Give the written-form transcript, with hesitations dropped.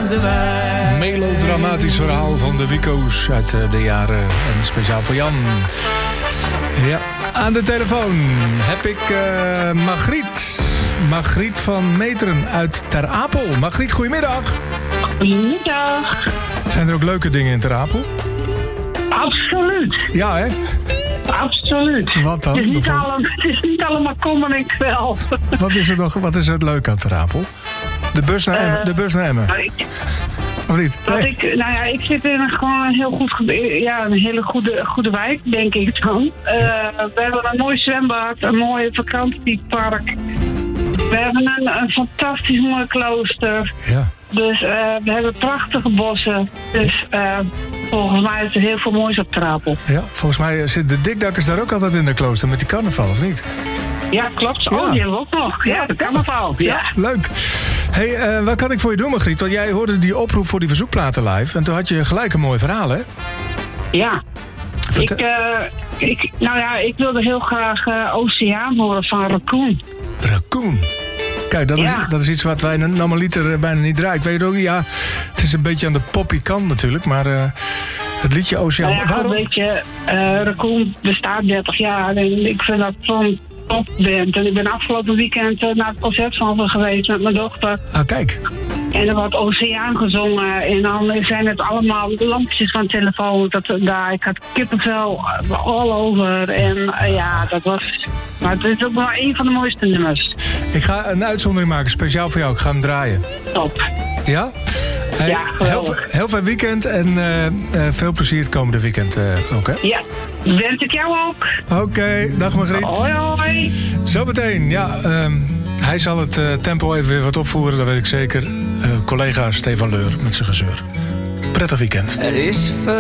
de wijk. Melodramatisch verhaal van de Wico's uit de jaren. En speciaal voor Jan. Ja, aan de telefoon heb ik Margriet. Margriet van Meteren uit Ter Apel. Margriet, goedemiddag. Goedemiddag. Zijn er ook leuke dingen in Ter Apel? Absoluut. Ja, hè? Absoluut. Wat dan? Het is niet allemaal kommer en kwel. Wat is er leuk aan Ter Apel? De bus naar Emmen. Of niet? Ik zit in gewoon een heel goed een hele goede wijk, denk ik dan. We hebben een mooi zwembad, een mooi vakantiepark. We hebben een fantastisch mooi klooster. Ja. Dus we hebben prachtige bossen. Dus volgens mij is er heel veel moois op Ter Apel. Ja, volgens mij zitten de dikdakkers daar ook altijd in de klooster met die carnaval, of niet? Ja, klopt. Oh, die hebben we ook nog. Ja, de carnaval. Ja. Leuk. Hey, wat kan ik voor je doen, Margriet? Want jij hoorde die oproep voor die verzoekplaten live. En toen had je gelijk een mooi verhaal, hè? Ja. Ik wilde heel graag Oceaan horen van Raccoon. Raccoon. Kijk, dat is iets wat wij normaliter bijna niet draaien. Ik weet ook, ja, het is een beetje aan de poppy kant natuurlijk, maar het liedje Oceaan... Waarom? Een beetje, Raccoon bestaat 30 jaar en ik vind dat zo'n topband. En ik ben afgelopen weekend naar het concert van ze geweest met mijn dochter. Ah, kijk. En er wordt Oceaan gezongen. En dan zijn het allemaal lampjes van telefoon. Ik had kippenvel all over. En dat was... Maar het is ook wel een van de mooiste nummers. Ik ga een uitzondering maken, speciaal voor jou. Ik ga hem draaien. Top. Ja? Hey, ja, heel fijn weekend en veel plezier het komende weekend ook, hè? Ja, wens ik jou ook. Oké, dag Margriet. Hoi, hoi. Zometeen, ja, hij zal het tempo even weer wat opvoeren, dat weet ik zeker. Collega Stefan Leur met zijn gezeur. Prettig weekend. Er is